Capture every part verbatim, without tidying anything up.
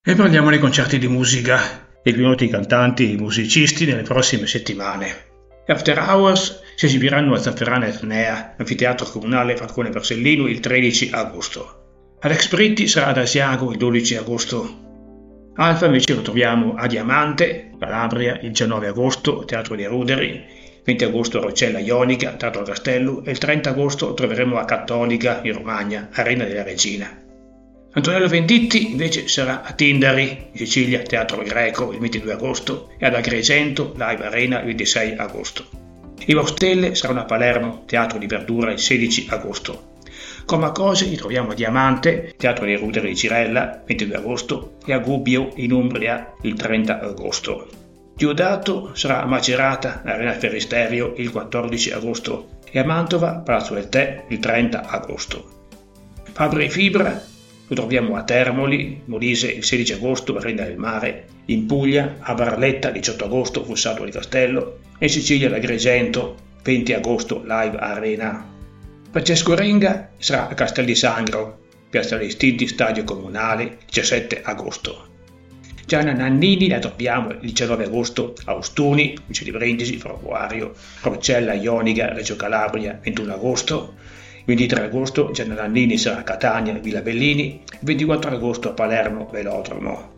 E parliamo dei concerti di musica e di noti cantanti e musicisti nelle prossime settimane. After Hours si esibiranno a Zafferana Etnea, anfiteatro comunale Falcone Persellino, il tredici agosto. Ad Expritti sarà ad Asiago il dodici agosto. Alfa invece lo troviamo a Diamante, Calabria, il diciannove agosto, Teatro dei Ruderi, venti agosto a Roccella Ionica, Teatro Castello, e il trenta agosto lo troveremo a Cattonica, in Romagna, Arena della Regina. Antonello Venditti invece sarà a Tindari, in Sicilia, Teatro Greco, il ventidue agosto, e ad Agrigento, Live Arena, il ventisei agosto. I Vostelle saranno a Palermo, Teatro di Verdura, il sedici agosto. Comacose li troviamo a Diamante, Teatro dei Ruderi di Cirella, ventidue agosto, e a Gubbio, in Umbria, il trenta agosto. Diodato sarà a Macerata, Arena Feristerio, il quattordici agosto, e a Mantova, Palazzo del Tè, il trenta agosto. Fabri e Fibra lo troviamo a Termoli, Molise, il sedici agosto, Marina del Mare, in Puglia, a Barletta, diciotto agosto, Fossato di Castello, e in Sicilia ad Agrigento, venti agosto, Live Arena. Francesco Renga sarà a Castel di Sangro, Piazza dei Stinti, Stadio Comunale, diciassette agosto. Gianna Nannini la troviamo il diciannove agosto a Ostuni, Luce di Brindisi, Ferroviario, Roccella Ionica, Reggio Calabria, ventuno agosto. Il ventitré agosto Gianna Nannini sarà a Catania, Villa Bellini, il ventiquattro agosto a Palermo, Velodromo.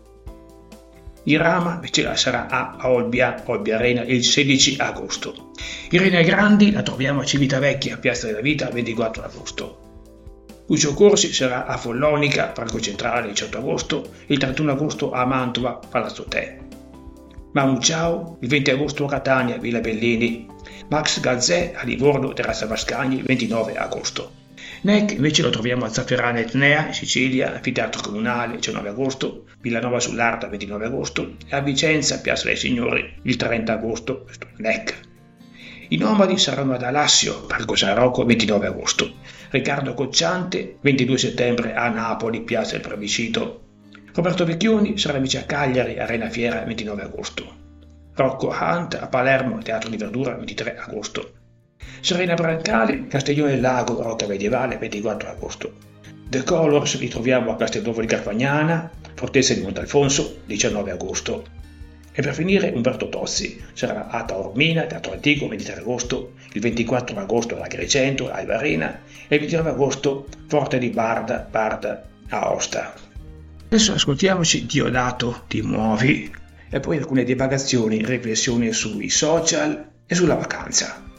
Irama invece sarà a Olbia, Olbia Arena, il sedici agosto. Irene Grandi la troviamo a Civitavecchia, Piazza della Vita, il ventiquattro agosto. Lucio Corsi sarà a Follonica, Parco Centrale, il diciotto agosto, il trentuno agosto a Mantova, Palazzo Tè. Manu Ciao il venti agosto a Catania, Villa Bellini. Max Gazzè a Livorno, Terrazza Vascagni, il ventinove agosto. Neck invece lo troviamo a Zafferana Etnea, in Sicilia, Anfiteatro Comunale, il diciannove agosto, Villanova sull'Arta, il ventinove agosto, e a Vicenza, Piazza dei Signori, il trenta agosto, questo è Neck. I Nomadi saranno ad Alassio, Parco San Rocco, il ventinove agosto. Riccardo Cocciante, ventidue settembre a Napoli, Piazza del Plebiscito. Roberto Vecchioni sarà invece a Cagliari, Arena Fiera, il ventinove agosto. Rocco Hunt a Palermo, Teatro di Verdura, ventitré agosto. Serena Brancali, Castiglione del Lago, Rocca Medievale, ventiquattro agosto. The Colors li troviamo a Castelnuovo di Carfagnana, Fortezza di Montalfonso, diciannove agosto. E per finire Umberto Tozzi sarà a Taormina, Teatro Antico, ventitré agosto, il ventiquattro agosto ad Agrigento, Live Arena, e il ventinove agosto Forte di Barda, Barda, Aosta. Adesso ascoltiamoci Diodato, Ti muovi, e poi alcune divagazioni e riflessioni sui social e sulla vacanza.